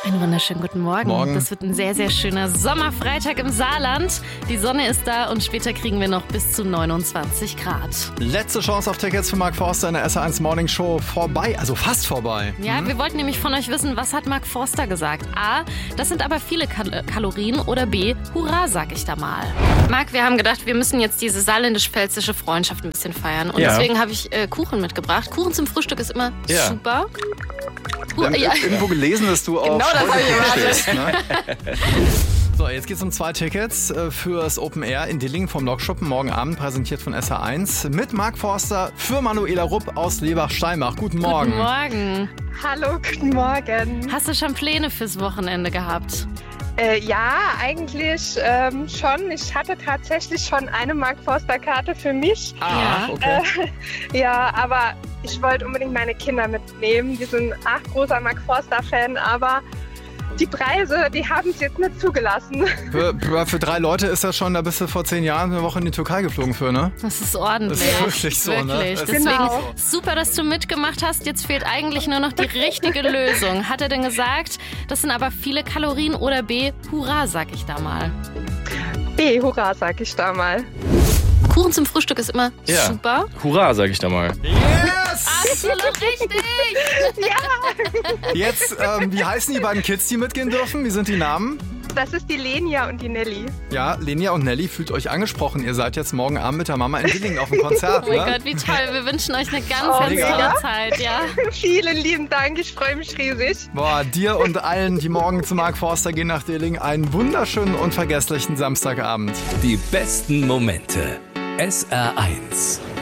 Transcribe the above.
Einen wunderschönen guten Morgen. Morgen. Das wird ein sehr, sehr schöner Sommerfreitag im Saarland. Die Sonne ist da und später kriegen wir noch bis zu 29 Grad. Letzte Chance auf Tickets für Mark Forster in der SR1 Morning Show vorbei, also fast vorbei. Ja, wir wollten nämlich von euch wissen, was hat Mark Forster gesagt? A, das sind aber viele Kalorien oder B, hurra, sag ich da mal. Marc, wir haben gedacht, wir müssen jetzt diese saarländisch-pfälzische Freundschaft ein bisschen feiern. Und deswegen habe ich Kuchen mitgebracht. Kuchen zum Frühstück ist immer super. Wir haben irgendwo gelesen, dass du auf das habe ich stehst, ne? So, jetzt geht's um 2 Tickets fürs Open Air in Dillingen vom Lokschuppen morgen Abend, präsentiert von SR1 mit Mark Forster für Manuela Rupp aus Lebach-Steinbach. Guten Morgen. Guten Morgen. Hallo, guten Morgen. Hast du schon Pläne fürs Wochenende gehabt? Ja, eigentlich schon. Ich hatte tatsächlich schon eine Mark Forster-Karte für mich. Ja. Okay. Ja, aber ich wollte unbedingt meine Kinder mitnehmen. Die sind großer Mark Forster-Fan, aber die Preise, die haben es jetzt nicht zugelassen. Für 3 Leute ist das schon, da bist du vor 10 Jahren eine Woche in die Türkei geflogen für, ne? Das ist ordentlich. Das ist wirklich so, ne? Wirklich. Das ist Deswegen Genau. super, dass du mitgemacht hast. Jetzt fehlt eigentlich nur noch die richtige Lösung. Hat er denn gesagt, das sind aber viele Kalorien oder B, hurra, sag ich da mal. B, hurra, sag ich da mal. Kuchen zum Frühstück ist immer super. Hurra, sag ich da mal. Yes! Absolut richtig. Jetzt, wie heißen die beiden Kids, die mitgehen dürfen? Wie sind die Namen? Das ist die Lenia und die Nelly. Ja, Lenia und Nelly, fühlt euch angesprochen. Ihr seid jetzt morgen Abend mit der Mama in Dillingen auf dem Konzert, Oh mein ne? Gott, wie toll. Wir wünschen euch eine ganz mega. tolle Zeit. Ja. Vielen lieben Dank, ich freue mich riesig. Boah, dir und allen, die morgen zu Mark Forster gehen nach Dillingen, einen wunderschönen, unvergesslichen Samstagabend. Die besten Momente. SR1